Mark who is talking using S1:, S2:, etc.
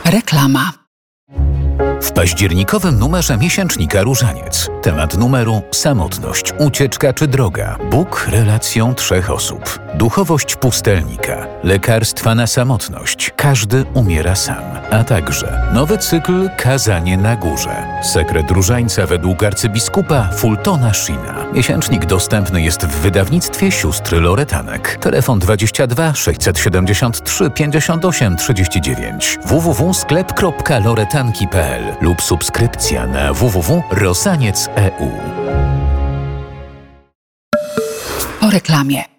S1: Reklama.
S2: W październikowym numerze miesięcznika Różaniec. Temat numeru: samotność, ucieczka czy droga. Bóg relacją 3 osób. Duchowość pustelnika. Lekarstwa na samotność. Każdy umiera sam. A także nowy cykl Kazanie na górze. Sekret różańca według arcybiskupa Fultona Sheena. Miesięcznik dostępny jest w wydawnictwie sióstr Loretanek. Telefon 22 673 58 39 www.sklep.loretanki.pl lub subskrypcja na www.rosaniec.eu.
S1: Po reklamie.